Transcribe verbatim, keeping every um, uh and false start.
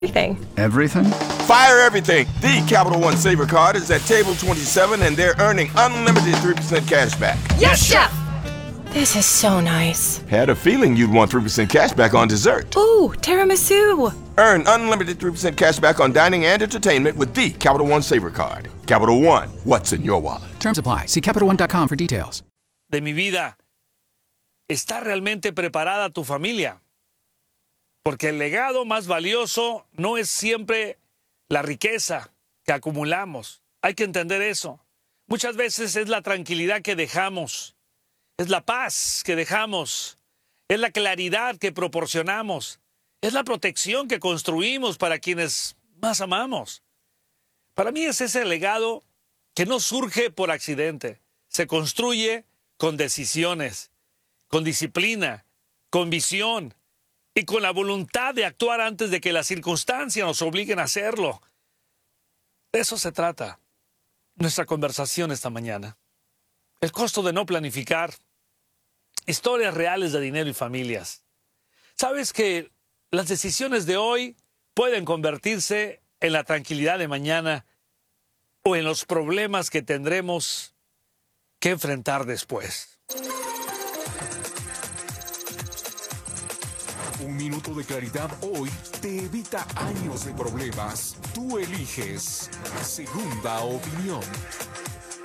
Everything. Everything? Fire everything. The Capital One Saver Card is at table twenty-seven, and they're earning unlimited three percent cash back. Yes, Chef! This is so nice. Had a feeling you'd want three percent cash back on dessert. Ooh, tiramisu. Earn unlimited three percent cash back on dining and entertainment with the Capital One Saver Card. Capital One, what's in your wallet? Terms apply. See Capital One dot com for details. De mi vida, ¿está realmente preparada tu familia? Porque el legado más valioso no es siempre la riqueza que acumulamos. Hay que entender eso. Muchas veces es la tranquilidad que dejamos, es la paz que dejamos, es la claridad que proporcionamos, es la protección que construimos para quienes más amamos. Para mí es ese legado que no surge por accidente, se construye con decisiones, con disciplina, con visión y con la voluntad de actuar antes de que las circunstancias nos obliguen a hacerlo. De eso se trata nuestra conversación esta mañana. El costo de no planificar. Historias reales de dinero y familias. ¿Sabes que las decisiones de hoy pueden convertirse en la tranquilidad de mañana o en los problemas que tendremos que enfrentar después? Un minuto de claridad hoy te evita años de problemas. Tú eliges Segunda Opinión.